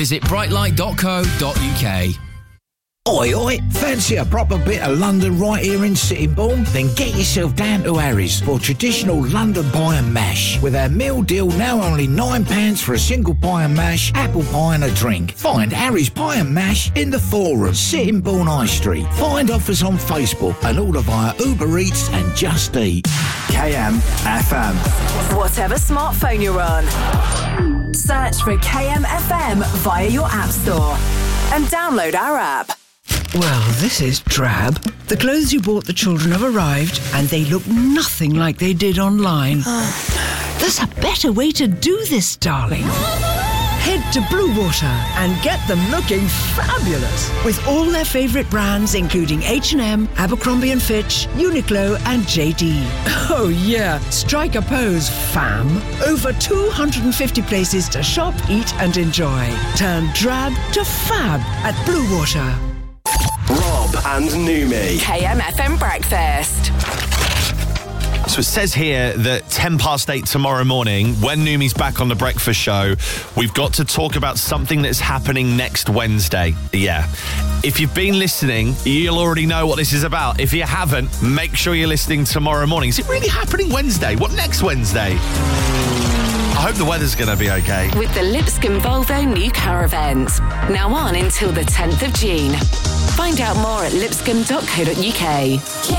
Visit brightlight.co.uk. Oi, oi, fancy a proper bit of London right here in Sittingbourne? Then get yourself down to Harry's for traditional London pie and mash. With our meal deal now only £9 for a single pie and mash, apple pie and a drink. Find Harry's Pie and Mash in the Forum, Sittingbourne High Street. Find offers on Facebook and order via Uber Eats and Just Eat. KM FM. Whatever smartphone you're on, search for KM FM via your app store and download our app. Well, this is drab. The clothes you bought the children have arrived and they look nothing like they did online. There's a better way to do this, darling. Head to Blue Water and get them looking fabulous with all their favourite brands including H&M, Abercrombie & Fitch, Uniqlo and JD. Oh yeah, strike a pose, fam. Over 250 places to shop, eat and enjoy. Turn drab to fab at Blue Water. Rob and Numi. KM FM Breakfast. So it says here that 8:10 tomorrow morning, when Numi's back on the breakfast show, we've got to talk about something that's happening next Wednesday. Yeah. If you've been listening, you'll already know what this is about. If you haven't, make sure you're listening tomorrow morning. Is it really happening Wednesday? What, next Wednesday? I hope the weather's going to be okay. With the Lipscomb Volvo new car event. Now on until the 10th of June. Find out more at lipscomb.co.uk.